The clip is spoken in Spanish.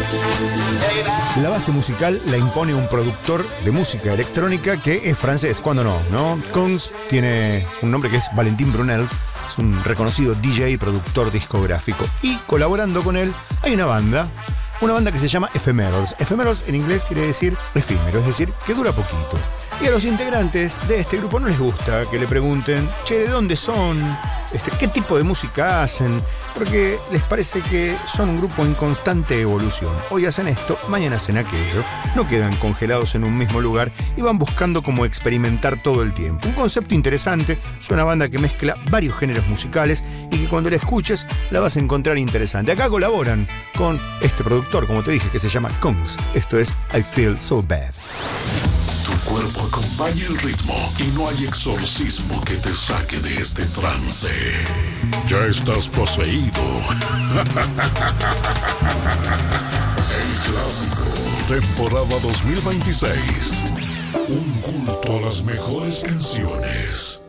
La base musical la impone un productor de música electrónica que es francés, ¿cuándo no? Kongs tiene un nombre que es Valentin Brunel, es un reconocido DJ y productor discográfico. Y colaborando con él hay una banda que se llama Ephemerals. Ephemerals en inglés quiere decir efímero, es decir, que dura poquito. Y a los integrantes de este grupo no les gusta que le pregunten, che, ¿de dónde son? ¿Qué tipo de música hacen? Porque les parece que son un grupo en constante evolución. Hoy hacen esto, mañana hacen aquello. No quedan congelados en un mismo lugar y van buscando cómo experimentar todo el tiempo. Un concepto interesante, es una banda que mezcla varios géneros musicales y que cuando la escuches la vas a encontrar interesante. Acá colaboran con este productor, como te dije, que se llama Kongs. Esto es I Feel So Bad. Tu cuerpo acompaña el ritmo y no hay exorcismo que te saque de este trance. Ya estás poseído. El clásico, temporada 2026. Un culto a las mejores canciones.